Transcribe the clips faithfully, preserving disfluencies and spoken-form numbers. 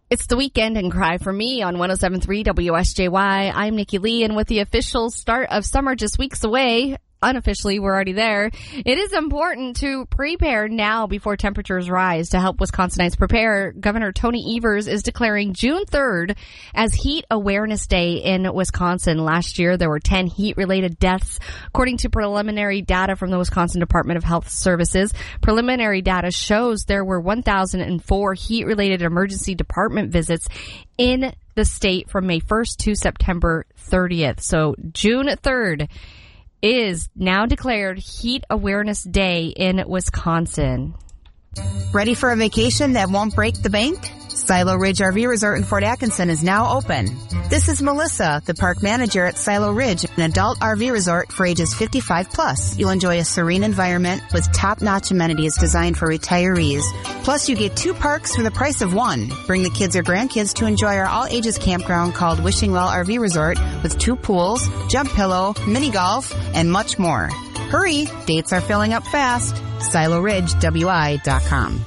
It's the weekend and Cry for Me on one oh seven point three W S J Y. I'm Nikki Lee, and with the official start of summer just weeks away, unofficially, we're already there. It is important to prepare now before temperatures rise. To help Wisconsinites prepare, Governor Tony Evers is declaring June third as Heat Awareness Day in Wisconsin. Last year, there were ten heat-related deaths, according to preliminary data from the Wisconsin Department of Health Services. Preliminary data shows there were one thousand four heat-related emergency department visits in the state from May first to September thirtieth. So June third is now declared Heat Awareness Day in Wisconsin. Ready for a vacation that won't break the bank? Silo Ridge R V Resort in Fort Atkinson is now open. This is Melissa, the park manager at Silo Ridge, an adult R V resort for ages fifty-five plus. You'll enjoy a serene environment with top-notch amenities designed for retirees. Plus, you get two parks for the price of one. Bring the kids or grandkids to enjoy our all-ages campground called Wishing Well R V Resort with two pools, jump pillow, mini golf, and much more. Hurry, dates are filling up fast. Silo Ridge W I dot com.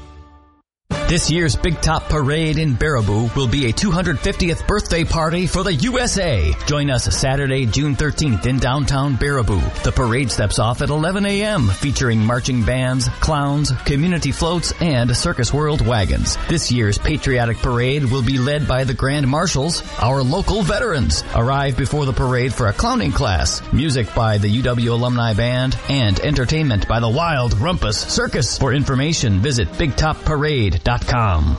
This year's Big Top Parade in Baraboo will be a two hundred fiftieth birthday party for the U S A. Join us Saturday, June thirteenth in downtown Baraboo. The parade steps off at eleven a.m. featuring marching bands, clowns, community floats, and Circus World wagons. This year's patriotic parade will be led by the Grand Marshals, our local veterans. Arrive before the parade for a clowning class, music by the U W Alumni Band, and entertainment by the Wild Rumpus Circus. For information, visit big top parade dot com.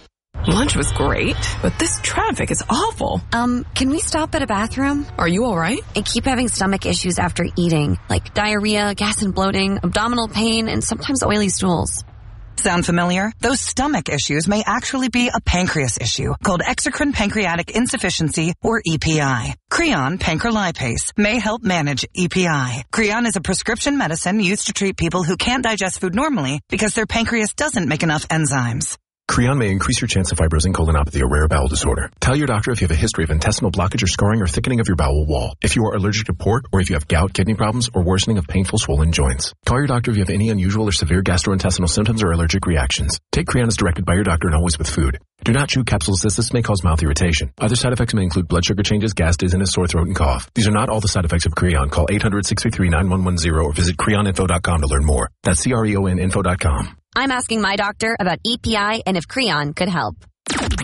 Lunch was great, but this traffic is awful. Um, can we stop at a bathroom? Are you all right? I keep having stomach issues after eating, like diarrhea, gas and bloating, abdominal pain, and sometimes oily stools. Sound familiar? Those stomach issues may actually be a pancreas issue called exocrine pancreatic insufficiency, or E P I. Creon pancrelipase may help manage E P I. Creon is a prescription medicine used to treat people who can't digest food normally because their pancreas doesn't make enough enzymes. Creon may increase your chance of fibrosing colonopathy, a rare bowel disorder. Tell your doctor if you have a history of intestinal blockage or scarring or thickening of your bowel wall, if you are allergic to pork, or if you have gout, kidney problems, or worsening of painful swollen joints. Call your doctor if you have any unusual or severe gastrointestinal symptoms or allergic reactions. Take Creon as directed by your doctor and always with food. Do not chew capsules as this may cause mouth irritation. Other side effects may include blood sugar changes, gas, dizziness, sore throat, and cough. These are not all the side effects of Creon. Call eight hundred, six three three, nine one one zero or visit creon info dot com to learn more. That's C R E O N info dot com. I'm asking my doctor about E P I and if Creon could help.